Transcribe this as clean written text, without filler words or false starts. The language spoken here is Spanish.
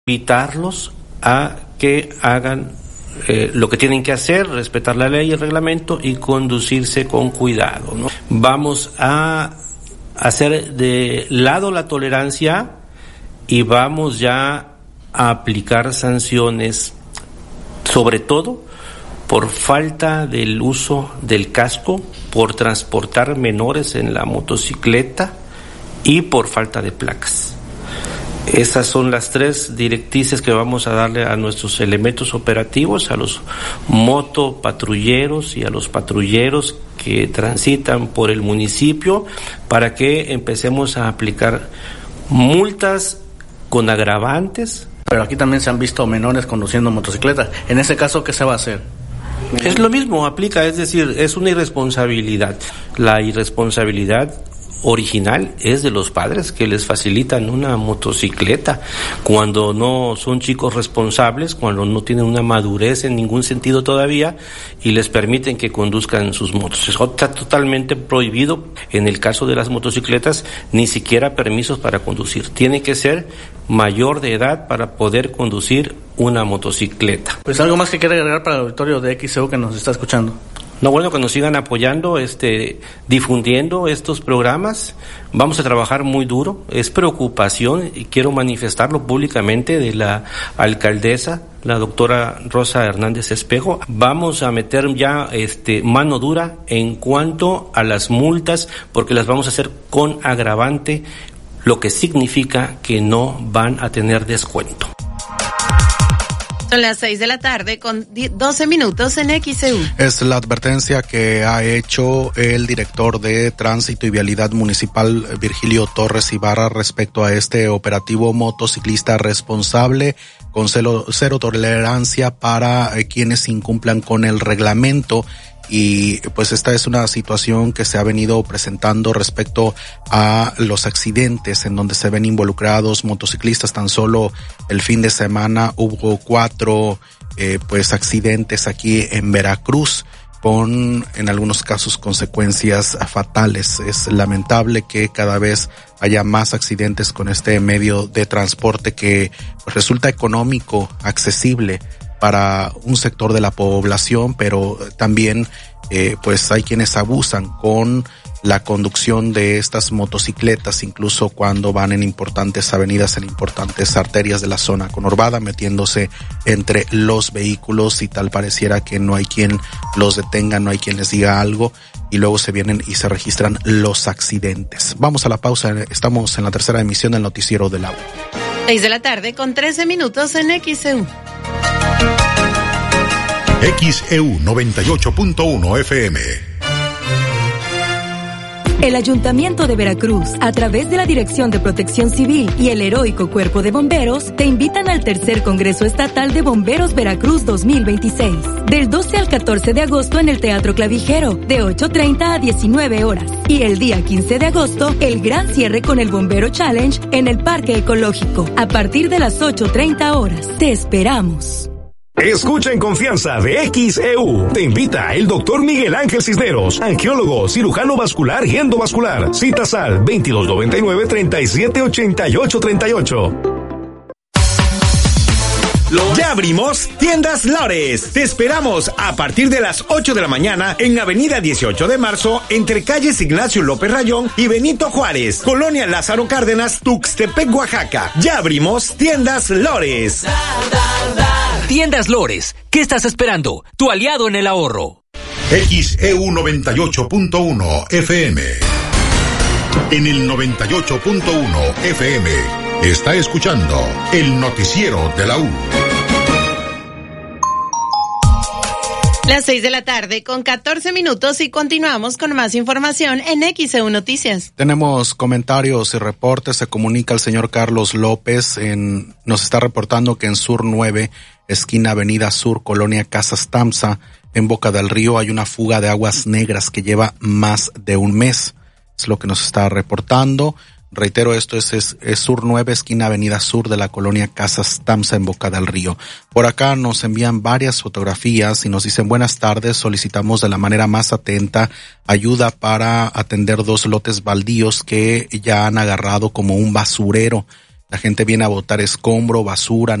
invitarlos a que hagan lo que tienen que hacer, respetar la ley y el reglamento y conducirse con cuidado, ¿no? Vamos a hacer de lado la tolerancia y vamos ya a aplicar sanciones, sobre todo por falta del uso del casco, por transportar menores en la motocicleta y por falta de placas. Esas son las 3 directrices que vamos a darle a nuestros elementos operativos, a los motopatrulleros y a los patrulleros que transitan por el municipio, para que empecemos a aplicar multas con agravantes. Pero aquí también se han visto menores conduciendo motocicletas. En ese caso, ¿qué se va a hacer? Es lo mismo, aplica, es decir, es una irresponsabilidad. La irresponsabilidad original es de los padres que les facilitan una motocicleta cuando no son chicos responsables, cuando no tienen una madurez en ningún sentido todavía y les permiten que conduzcan sus motos. Está totalmente prohibido en el caso de las motocicletas, ni siquiera permisos para conducir. Tiene que ser mayor de edad para poder conducir una motocicleta. Pues algo más que quiere agregar para el auditorio de XEU que nos está escuchando. No, bueno, que nos sigan apoyando, difundiendo estos programas. Vamos a trabajar muy duro. Es preocupación, y quiero manifestarlo públicamente, de la alcaldesa, la doctora Rosa Hernández Espejo. Vamos a meter ya mano dura en cuanto a las multas, porque las vamos a hacer con agravante, lo que significa que no van a tener descuento. Son las 6 de la tarde con 12 minutos en XEU. Es la advertencia que ha hecho el director de Tránsito y Vialidad Municipal, Virgilio Torres Ibarra, respecto a este operativo motociclista responsable con cero tolerancia para quienes incumplan con el reglamento. Y pues esta es una situación que se ha venido presentando respecto a los accidentes en donde se ven involucrados motociclistas. Tan solo el fin de semana hubo 4 accidentes aquí en Veracruz, con en algunos casos consecuencias fatales. Es lamentable que cada vez haya más accidentes con este medio de transporte que pues resulta económico, accesible para un sector de la población, pero también pues hay quienes abusan con la conducción de estas motocicletas, incluso cuando van en importantes avenidas, en importantes arterias de la zona conurbada, metiéndose entre los vehículos, y tal pareciera que no hay quien los detenga, no hay quien les diga algo, y luego se vienen y se registran los accidentes. Vamos a la pausa, estamos en la tercera emisión del Noticiero del Agua. 6 de la tarde con 13 minutos en XEU. XEU 98.1 FM. El Ayuntamiento de Veracruz, a través de la Dirección de Protección Civil y el Heroico Cuerpo de Bomberos, te invitan al tercer Congreso Estatal de Bomberos Veracruz 2026, del 12 al 14 de agosto en el Teatro Clavijero, de 8:30 a 19 horas. Y el día 15 de agosto, el gran cierre con el Bombero Challenge en el Parque Ecológico, a partir de las 8:30 horas. Te esperamos. Escucha en confianza de XEU. Te invita el doctor Miguel Ángel Cisneros, angiólogo, cirujano vascular y endovascular. Citas al 2299-378838. Ya abrimos Tiendas Lores. Te esperamos a partir de las 8 de la mañana en Avenida 18 de Marzo, entre calles Ignacio López Rayón y Benito Juárez, Colonia Lázaro Cárdenas, Tuxtepec, Oaxaca. Ya abrimos Tiendas Lores. Tiendas Lores, ¿qué estás esperando? Tu aliado en el ahorro. XEU 98.1 FM. En el 98.1 FM está escuchando el Noticiero de la U. Las 6 de la tarde con 14 minutos y continuamos con más información en XEU Noticias. Tenemos comentarios y reportes. Se comunica el señor Carlos López, nos está reportando que en Sur 9, esquina Avenida Sur, Colonia Casas Tamsa, en Boca del Río, hay una fuga de aguas negras que lleva más de un mes. Es lo que nos está reportando. Reitero, esto es Sur 9, esquina Avenida Sur de la Colonia Casas Tamsa en Boca del Río. Por acá nos envían varias fotografías y nos dicen: buenas tardes, solicitamos de la manera más atenta ayuda para atender 2 lotes baldíos que ya han agarrado como un basurero. La gente viene a botar escombro, basura,